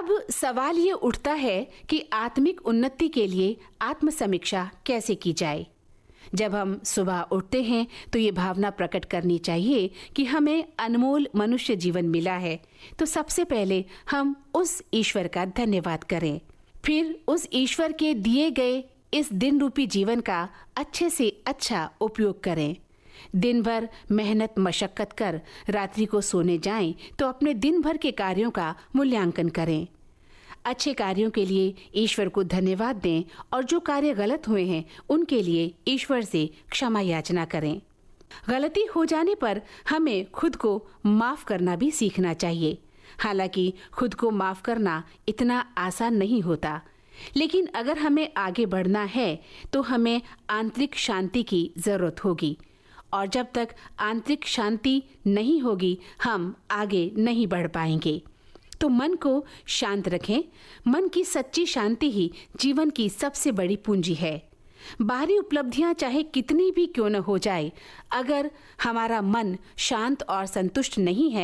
अब सवाल ये उठता है कि आत्मिक उन्नति के लिए आत्मसमीक्षा कैसे की जाए। जब हम सुबह उठते हैं तो ये भावना प्रकट करनी चाहिए कि हमें अनमोल मनुष्य जीवन मिला है, तो सबसे पहले हम उस ईश्वर का धन्यवाद करें। फिर उस ईश्वर के दिए गए इस दिन रूपी जीवन का अच्छे से अच्छा उपयोग करें। दिन भर मेहनत मशक्कत कर रात्रि को सोने जाएं तो अपने दिन भर के कार्यों का मूल्यांकन करें। अच्छे कार्यों के लिए ईश्वर को धन्यवाद दें और जो कार्य गलत हुए हैं उनके लिए ईश्वर से क्षमा याचना करें। गलती हो जाने पर हमें खुद को माफ करना भी सीखना चाहिए। हालांकि खुद को माफ करना इतना आसान नहीं होता, लेकिन अगर हमें आगे बढ़ना है तो हमें आंतरिक शांति की जरूरत होगी, और जब तक आंतरिक शांति नहीं होगी हम आगे नहीं बढ़ पाएंगे। तो मन को शांत रखें। मन की सच्ची शांति ही जीवन की सबसे बड़ी पूंजी है। बाहरी उपलब्धियां चाहे कितनी भी क्यों न हो जाए, अगर हमारा मन शांत और संतुष्ट नहीं है